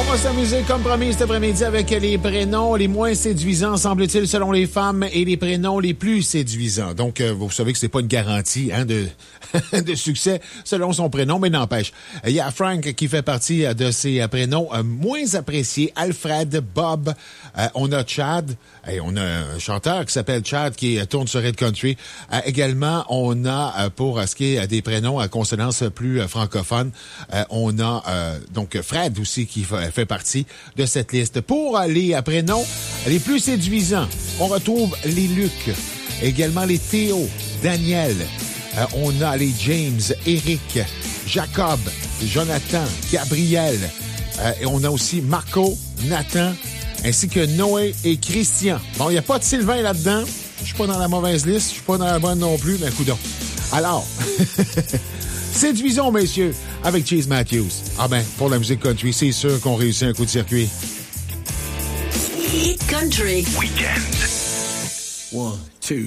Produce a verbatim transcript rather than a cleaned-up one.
On va s'amuser comme promis cet après-midi avec les prénoms les moins séduisants, semble-t-il, selon les femmes, et les prénoms les plus séduisants. Donc, euh, vous savez que c'est pas une garantie hein, de, de succès selon son prénom, mais n'empêche. Il y a Frank qui fait partie de ces prénoms euh, moins appréciés. Alfred, Bob, euh, on a Chad, et on a un chanteur qui s'appelle Chad qui tourne sur Red Country. Euh, également, on a, euh, pour ce qui est des prénoms à consonance plus euh, francophone, euh, on a euh, donc Fred aussi qui fait fait partie de cette liste. Pour les prénoms les plus séduisants, on retrouve les Luc, également les Théo, Daniel, euh, on a les James, Eric, Jacob, Jonathan, Gabriel, euh, et on a aussi Marco, Nathan, ainsi que Noé et Christian. Bon, il n'y a pas de Sylvain là-dedans. Je suis pas dans la mauvaise liste, je suis pas dans la bonne non plus, mais coudonc. Alors, séduisons, messieurs, avec Chase Matthews. Ah ben, pour la musique country, c'est sûr qu'on réussit un coup de circuit. Hit Country Weekend. One, two.